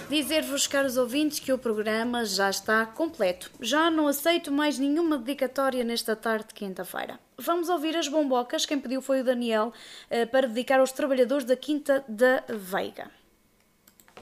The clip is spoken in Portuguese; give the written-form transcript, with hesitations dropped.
Dizer-vos, caros ouvintes, que o programa já está completo. Já não aceito mais nenhuma dedicatória nesta tarde de quinta-feira. Vamos ouvir as bombocas, quem pediu foi o Daniel, para dedicar aos trabalhadores da Quinta da Veiga.